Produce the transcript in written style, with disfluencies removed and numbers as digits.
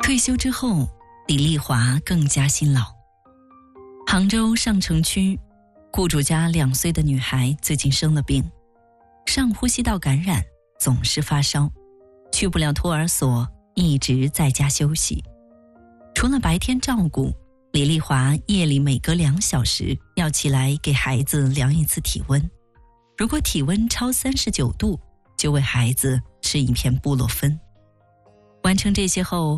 退休之后，李丽华更加辛劳。杭州上城区，雇主家2岁的女孩最近生了病，上呼吸道感染，总是发烧，去不了托儿所，一直在家休息。除了白天照顾，李丽华夜里每隔2小时要起来给孩子量一次体温，如果体温超39度，就为孩子吃一片布洛芬。完成这些后，